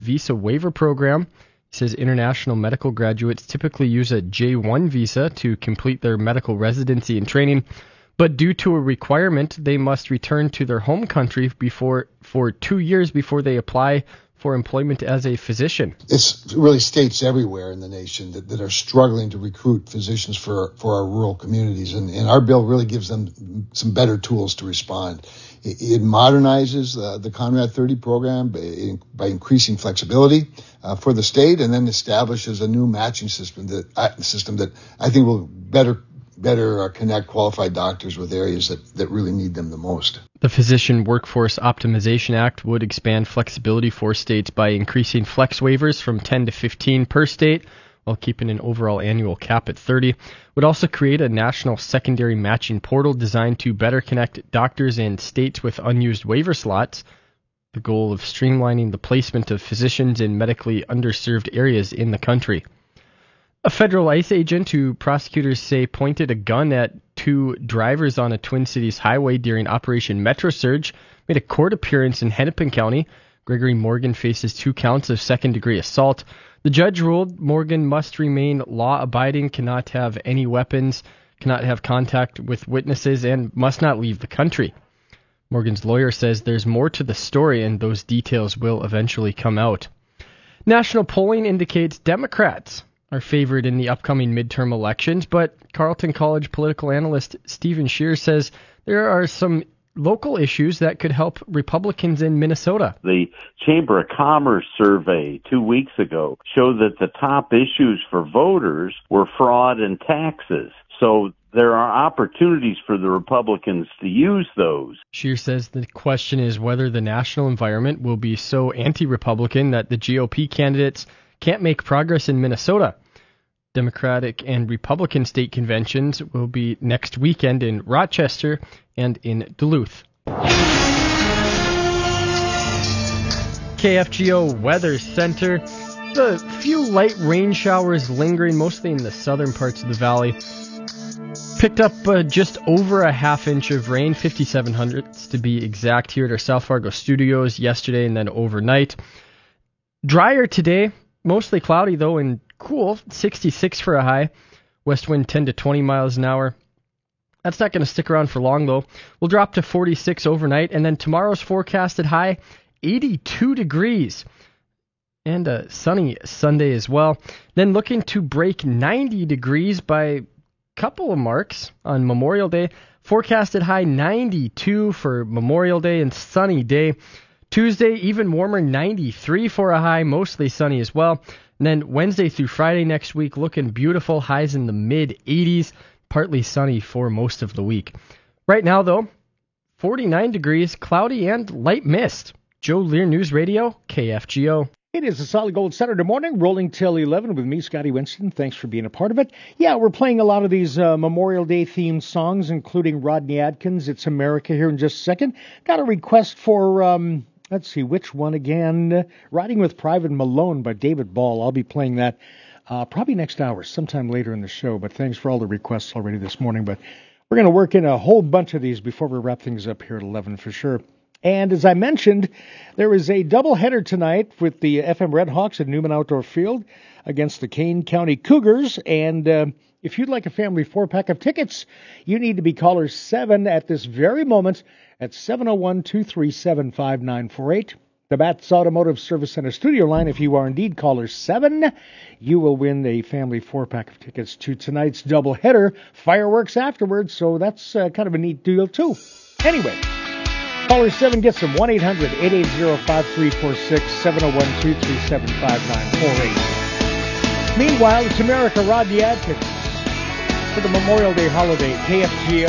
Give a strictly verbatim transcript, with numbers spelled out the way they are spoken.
visa waiver program. He says international medical graduates typically use a J one visa to complete their medical residency and training, but due to a requirement, they must return to their home country before for two years before they apply for employment as a physician. It's really states everywhere in the nation that, that are struggling to recruit physicians for, for our rural communities, and, and our bill really gives them some better tools to respond. It, it modernizes uh, the Conrad thirty program by, by increasing flexibility uh, for the state, and then establishes a new matching system that uh, system that I think will better better uh, connect qualified doctors with areas that, that really need them the most. The Physician Workforce Optimization Act would expand flexibility for states by increasing flex waivers from ten to fifteen per state, while keeping an overall annual cap at thirty. Would also create a national secondary matching portal designed to better connect doctors and states with unused waiver slots. The goal of streamlining the placement of physicians in medically underserved areas in the country. A federal ICE agent who prosecutors say pointed a gun at two drivers on a Twin Cities highway during Operation Metro Surge made a court appearance in Hennepin County. Gregory Morgan faces two counts of second-degree assault. The judge ruled Morgan must remain law-abiding, cannot have any weapons, cannot have contact with witnesses, and must not leave the country. Morgan's lawyer says there's more to the story, and those details will eventually come out. National polling indicates Democrats are favored in the upcoming midterm elections, but Carleton College political analyst Stephen Scheer says there are some local issues that could help Republicans in Minnesota. The Chamber of Commerce survey two weeks ago showed that the top issues for voters were fraud and taxes. So there are opportunities for the Republicans to use those. Scheer says the question is whether the national environment will be so anti-Republican that the G O P candidates can't make progress in Minnesota. Democratic and Republican state conventions will be next weekend in Rochester and in Duluth. K F G O Weather Center. The few light rain showers lingering mostly in the southern parts of the valley. Picked up uh, just over a half inch of rain, fifty-seven hundredths to be exact, here at our South Fargo studios yesterday and then overnight. Drier today. Mostly cloudy, though, and cool, sixty-six for a high. West wind ten to twenty miles an hour. That's not going to stick around for long, though. We'll drop to forty-six overnight, and then tomorrow's forecasted high, eighty-two degrees. And a sunny Sunday as well. Then looking to break ninety degrees by a couple of marks on Memorial Day. Forecasted high ninety-two for Memorial Day and sunny day. Tuesday, even warmer, ninety-three for a high, mostly sunny as well. And then Wednesday through Friday next week, looking beautiful, highs in the mid-eighties, partly sunny for most of the week. Right now, though, forty-nine degrees, cloudy, and light mist. Joe Lear News Radio, K F G O. It is a Solid Gold Saturday morning, rolling till eleven with me, Scotty Winston. Thanks for being a part of it. Yeah, we're playing a lot of these uh, Memorial Day-themed songs, including Rodney Atkins, It's America, here in just a second. Got a request for... Um, Let's see, which one again? Riding with Private Malone by David Ball. I'll be playing that uh, probably next hour, sometime later in the show. But thanks for all the requests already this morning. But we're going to work in a whole bunch of these before we wrap things up here at eleven for sure. And as I mentioned, there is a doubleheader tonight with the F M Redhawks at Newman Outdoor Field against the Kane County Cougars. And uh, if you'd like a family four-pack of tickets, you need to be caller seven at this very moment at seven oh one, two three seven, five nine four eight. The Bats Automotive Service Center studio line. If you are indeed caller seven, you will win a family four-pack of tickets to tonight's doubleheader. Fireworks afterwards, so that's uh, kind of a neat deal, too. Anyway, caller seven gets them one eight hundred, eight eight zero, five three four six, seven oh one, two three seven, five nine four eight. Meanwhile, it's America, Rodney Atkins for the Memorial Day holiday, K F G O.